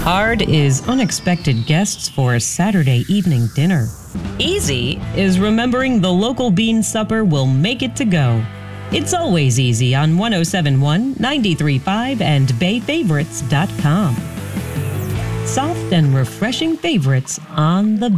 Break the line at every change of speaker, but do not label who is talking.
Hard is unexpected guests for a Saturday evening dinner. Easy is remembering the local bean supper will make it to go. It's always easy on 1071, 93.5, and BayFavorites.com. Soft and refreshing favorites on the Bay.